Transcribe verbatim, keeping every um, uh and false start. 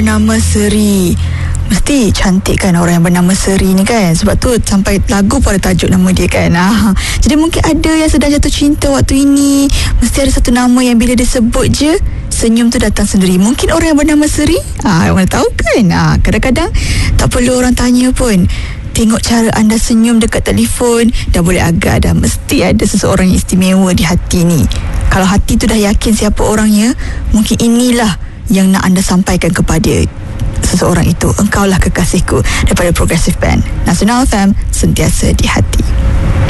Nama Seri, mesti cantik kan orang yang bernama Seri ni kan. Sebab tu sampai lagu pun ada tajuk nama dia kan. ah. Jadi mungkin ada yang sedang jatuh cinta waktu ini. Mesti ada satu nama yang bila dia sebut je, senyum tu datang sendiri. Mungkin orang yang bernama Seri. Ah, mana tahu kan. ah, Kadang-kadang tak perlu orang tanya pun. Tengok cara anda senyum dekat telefon, dah boleh agak dah. Mesti ada seseorang yang istimewa di hati ni. Kalau hati tu dah yakin siapa orangnya, mungkin inilah yang nak anda sampaikan kepada seseorang itu. Engkaulah kekasihku, daripada Progressive Band. Nasional F M, sentiasa di hati.